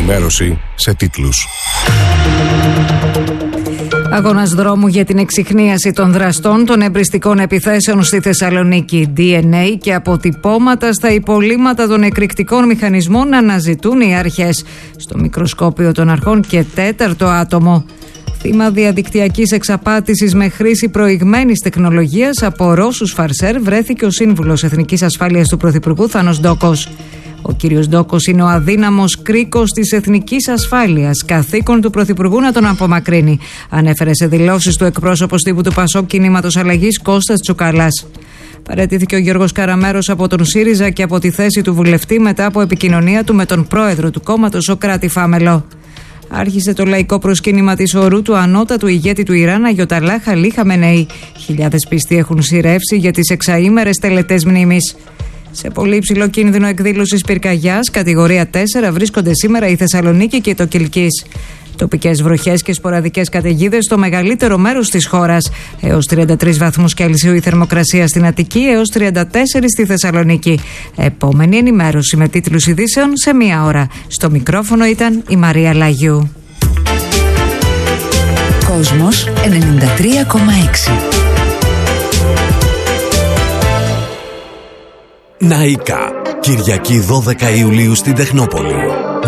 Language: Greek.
ενημέρωση σε τίτλους. Αγώνας δρόμου για την εξιχνίαση των δραστών των εμπριστικών επιθέσεων στη Θεσσαλονίκη. DNA και αποτυπώματα στα υπολείμματα των εκρηκτικών μηχανισμών αναζητούν οι αρχές. Στο μικροσκόπιο των αρχών και τέταρτο άτομο. Θύμα διαδικτυακής εξαπάτησης με χρήση προηγμένης τεχνολογίας από Ρώσους φαρσέρ βρέθηκε ο σύμβουλος Εθνικής Ασφάλειας του Πρωθυπουργού Θάνος Ντόκος. Ο κύριος Ντόκος είναι ο αδύναμος κρίκος της εθνικής ασφάλειας. Καθήκον του Πρωθυπουργού να τον απομακρύνει, ανέφερε σε δηλώσεις του εκπρόσωπος τύπου του Πασόκ Κινήματος Αλλαγής Κώστας Τσουκαλάς. Παραιτήθηκε ο Γιώργος Καραμέρος από τον ΣΥΡΙΖΑ και από τη θέση του βουλευτή μετά από επικοινωνία του με τον πρόεδρο του κόμματος Σοκράτη Φάμελο. Άρχισε το λαϊκό προσκύνημα της ορού του ανώτατου ηγέτη του Ιράν Αγιοταλάχ Αλί Χαμενεϊ. Χιλιάδες πιστοί έχουν σειρεύσει για τις εξαήμερες τελετές μνήμης. Σε πολύ υψηλό κίνδυνο εκδήλωσης πυρκαγιάς, κατηγορία 4, βρίσκονται σήμερα η Θεσσαλονίκη και το Κιλκής. Τοπικές βροχές και σποραδικές καταιγίδες στο μεγαλύτερο μέρος της χώρας. Έως 33 βαθμούς Κελσίου η θερμοκρασία στην Αττική, έως 34 στη Θεσσαλονίκη. Επόμενη ενημέρωση με τίτλους ειδήσεων σε μία ώρα. Στο μικρόφωνο ήταν η Μαρία Λαγιού. Κόσμος 93,6. Ναΐκα, Κυριακή 12 Ιουλίου στην Τεχνόπολη.